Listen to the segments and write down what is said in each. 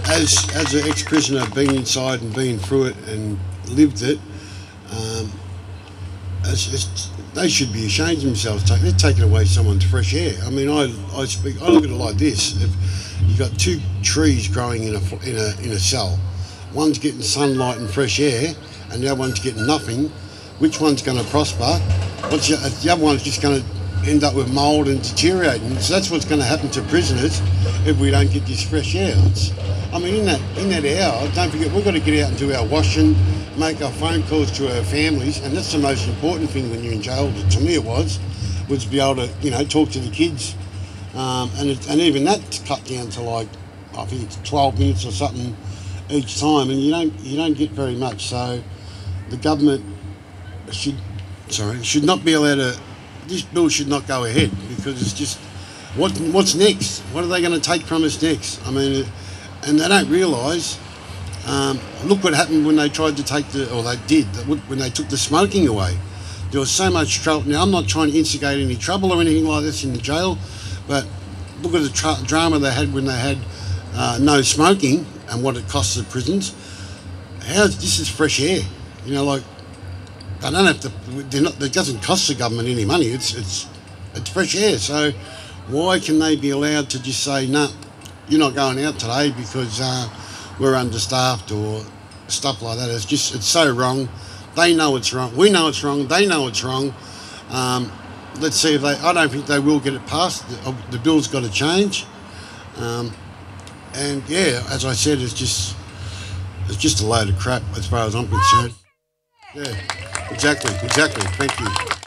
as an ex-prisoner, being inside and being through it and lived it, they should be ashamed of themselves. They're taking away someone's fresh air. I mean, I look at it like this: if you've got two trees growing in a cell, one's getting sunlight and fresh air, and the other one's getting nothing. Which one's going to prosper? The other one's just going to end up with mould and deteriorating. So that's what's going to happen to prisoners if we don't get this fresh air. I mean, in that hour, don't forget, we've got to get out and do our washing, make our phone calls to our families, and that's the most important thing when you're in jail. To me, it was to be able to, talk to the kids, and even that's cut down to like, I think it's 12 minutes or something each time, and you don't get very much. So the government should not be allowed to. This bill should not go ahead because it's just what's next? What are they going to take from us next? I mean, and they don't realise. Look what happened when they tried to take when they took the smoking away. There was so much trouble. Now, I'm not trying to instigate any trouble or anything like this in the jail, but look at the drama they had when they had no smoking and what it costs the prisons. This is fresh air, like. They don't have to. It doesn't cost the government any money. It's fresh air. So why can they be allowed to just say, no, you're not going out today because we're understaffed or stuff like that? It's so wrong. They know it's wrong. We know it's wrong. They know it's wrong. Let's see if I don't think they will get it passed. The bill's got to change. And yeah, as I said, it's just a load of crap as far as I'm concerned. Yeah. Exactly. Thank you.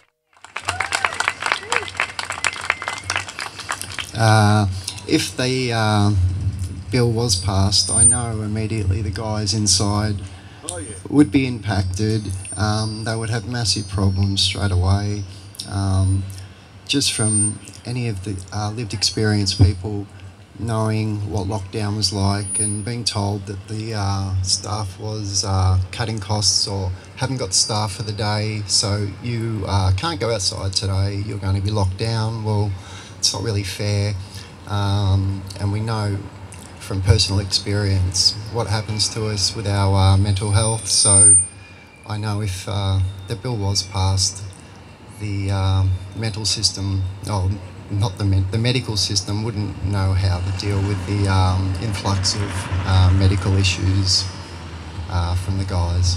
If the bill was passed, I know immediately the guys inside would be impacted. They would have massive problems straight away. Just from any of the lived experience people knowing what lockdown was like and being told that the staff was cutting costs or haven't got staff for the day, so you can't go outside today, you're going to be locked down. Well, it's not really fair. And we know from personal experience what happens to us with our mental health. So I know if the bill was passed, the mental system, the medical system wouldn't know how to deal with the influx of medical issues from the guys.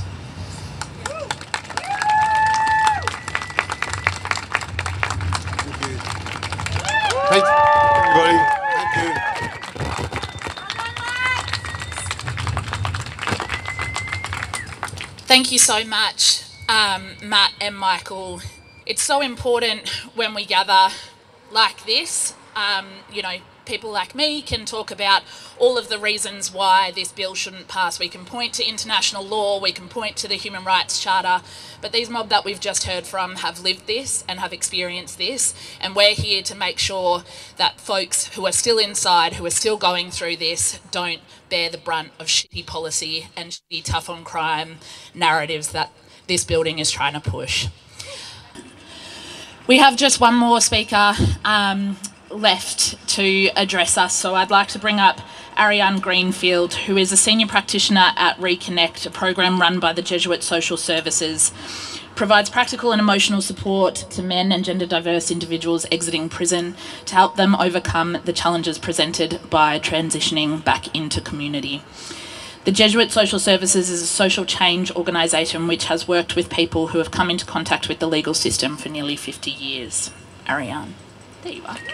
Thank you, everybody. Thank you. Thank you so much, Matt and Michael. It's so important when we gather like this, people like me can talk about all of the reasons why this bill shouldn't pass. We can point to international law, we can point to the Human Rights Charter, but these mob that we've just heard from have lived this and have experienced this, and we're here to make sure that folks who are still inside, who are still going through this, don't bear the brunt of shitty policy and shitty tough on crime narratives that this building is trying to push. We have just one more speaker left to address us, so I'd like to bring up Ariane Greenfield, who is a senior practitioner at Reconnect, a program run by the Jesuit Social Services. Provides practical and emotional support to men and gender diverse individuals exiting prison to help them overcome the challenges presented by transitioning back into community. The Jesuit Social Services is a social change organisation which has worked with people who have come into contact with the legal system for nearly 50 years. Ariane, there you are.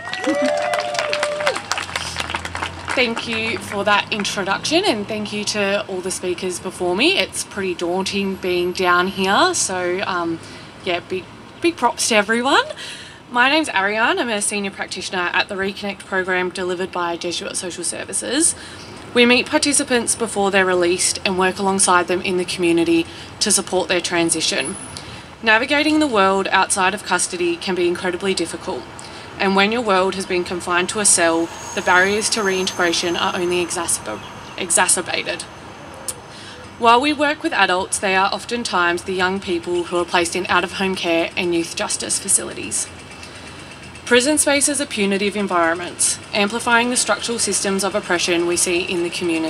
Thank you for that introduction, and thank you to all the speakers before me. It's pretty daunting being down here, so big props to everyone. My name's Ariane. I'm a senior practitioner at the Reconnect program delivered by Jesuit Social Services. We meet participants before they're released and work alongside them in the community to support their transition. Navigating the world outside of custody can be incredibly difficult, and when your world has been confined to a cell, the barriers to reintegration are only exacerbated. While we work with adults, they are oftentimes the young people who are placed in out-of-home care and youth justice facilities. Prison spaces are punitive environments, amplifying the structural systems of oppression we see in the community.